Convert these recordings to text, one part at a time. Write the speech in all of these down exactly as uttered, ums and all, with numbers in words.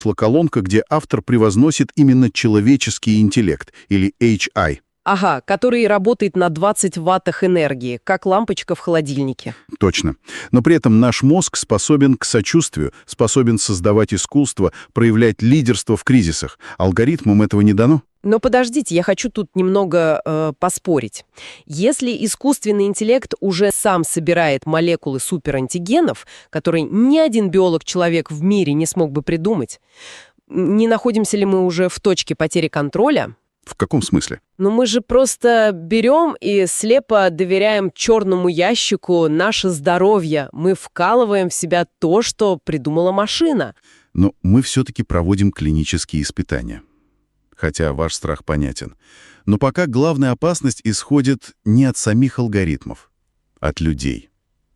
Колонка, где автор превозносит именно человеческий интеллект, или эйч ай. Ага, который работает на двадцать ваттах энергии, как лампочка в холодильнике. Точно. Но при этом наш мозг способен к сочувствию, способен создавать искусство, проявлять лидерство в кризисах. Алгоритмам этого не дано. Но подождите, я хочу тут немного э, поспорить. Если искусственный интеллект уже сам собирает молекулы суперантигенов, которые ни один биолог-человек в мире не смог бы придумать, не находимся ли мы уже в точке потери контроля? В каком смысле? Ну мы же просто берем и слепо доверяем черному ящику наше здоровье. Мы вкалываем в себя то, что придумала машина. Но мы все-таки проводим клинические испытания. Хотя ваш страх понятен. Но пока главная опасность исходит не от самих алгоритмов, от людей.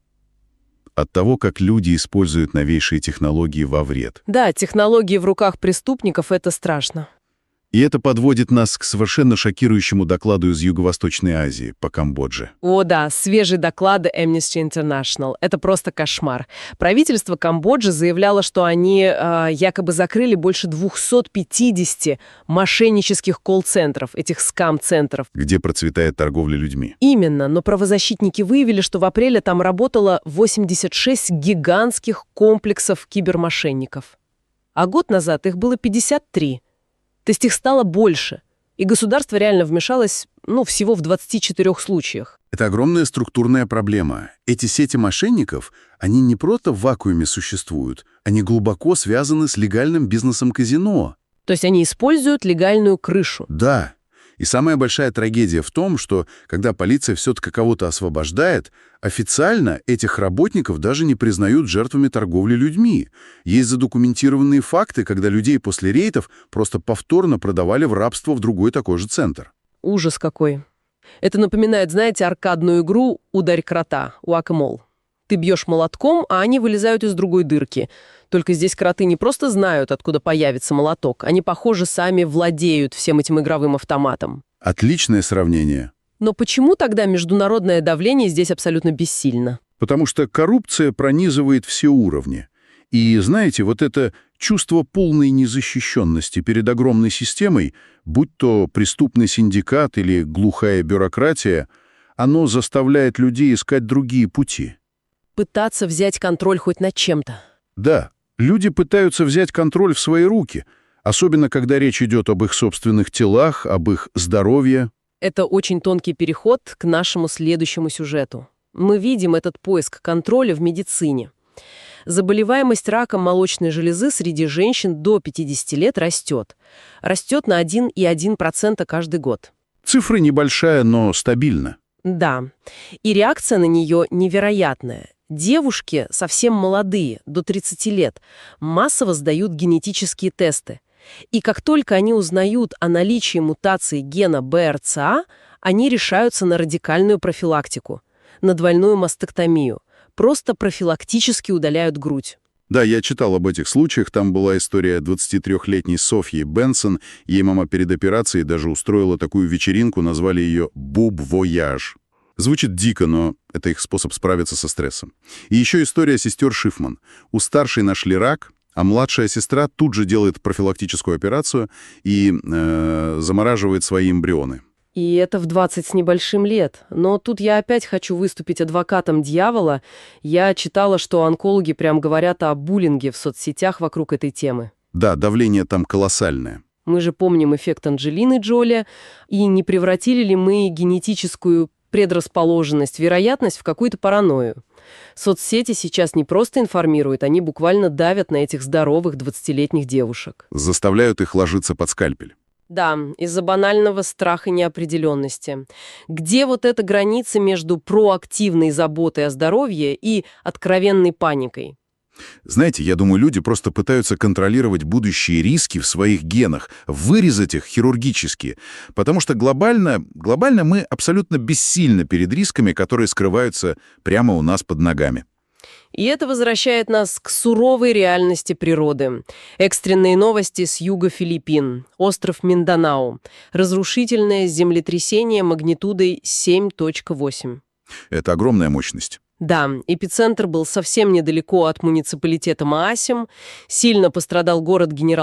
От того, как люди используют новейшие технологии во вред. Да, технологии в руках преступников — это страшно. И это подводит нас к совершенно шокирующему докладу из Юго-Восточной Азии по Камбодже. О да, свежие доклады Amnesty International. Это просто кошмар. Правительство Камбоджи заявляло, что они э, якобы закрыли больше двухсот пятидесяти мошеннических колл-центров, этих скам-центров. Где процветает торговля людьми. Именно, но правозащитники выявили, что в апреле там работало восемьдесят шесть гигантских комплексов кибермошенников. А год назад их было пятьдесят три. То есть их стало больше. И государство реально вмешалось, ну, всего в двадцати четырёх случаях. Это огромная структурная проблема. Эти сети мошенников, они не просто в вакууме существуют, они глубоко связаны с легальным бизнесом казино. То есть они используют легальную крышу. Да. И самая большая трагедия в том, что, когда полиция все-таки кого-то освобождает, официально этих работников даже не признают жертвами торговли людьми. Есть задокументированные факты, когда людей после рейдов просто повторно продавали в рабство в другой такой же центр. Ужас какой. Это напоминает, знаете, аркадную игру «Ударь крота» Whack-A-Mole. Ты бьешь молотком, а они вылезают из другой дырки. Только здесь кроты не просто знают, откуда появится молоток. Они, похоже, сами владеют всем этим игровым автоматом. Отличное сравнение. Но почему тогда международное давление здесь абсолютно бессильно? Потому что коррупция пронизывает все уровни. И, знаете, вот это чувство полной незащищенности перед огромной системой, будь то преступный синдикат или глухая бюрократия, оно заставляет людей искать другие пути. Пытаться взять контроль хоть над чем-то. Да, люди пытаются взять контроль в свои руки, особенно когда речь идет об их собственных телах, об их здоровье. Это очень тонкий переход к нашему следующему сюжету. Мы видим этот поиск контроля в медицине. Заболеваемость раком молочной железы среди женщин до пятидесяти лет растет. Растет на один и одна десятая процента каждый год. Цифра небольшая, но стабильна. Да. И реакция на нее невероятная. Девушки, совсем молодые, до тридцати лет, массово сдают генетические тесты. И как только они узнают о наличии мутации гена бэ эр цэ а, они решаются на радикальную профилактику, на двойную мастектомию. Просто профилактически удаляют грудь. Да, я читал об этих случаях. Там была история двадцатитрёхлетней Софьи Бенсон. Ей мама перед операцией даже устроила такую вечеринку, назвали ее «Буб-вояж». Звучит дико, но это их способ справиться со стрессом. И еще история сестер Шифман. У старшей нашли рак, а младшая сестра тут же делает профилактическую операцию и э, замораживает свои эмбрионы. И это в двадцать с небольшим лет. Но тут я опять хочу выступить адвокатом дьявола. Я читала, что онкологи прям говорят о буллинге в соцсетях вокруг этой темы. Да, давление там колоссальное. Мы же помним эффект Анджелины Джоли. И не превратили ли мы генетическую предрасположенность, вероятность в какую-то паранойю? Соцсети сейчас не просто информируют, они буквально давят на этих здоровых двадцатилетних девушек. Заставляют их ложиться под скальпель. Да, из-за банального страха неопределенности. Где вот эта граница между проактивной заботой о здоровье и откровенной паникой? Знаете, я думаю, люди просто пытаются контролировать будущие риски в своих генах, вырезать их хирургически, потому что глобально, глобально мы абсолютно бессильны перед рисками, которые скрываются прямо у нас под ногами. И это возвращает нас к суровой реальности природы. Экстренные новости с юга Филиппин. Остров Минданао. Разрушительное землетрясение магнитудой семь точка восемь. Это огромная мощность. Да, эпицентр был совсем недалеко от муниципалитета Маасим. Сильно пострадал город Генерал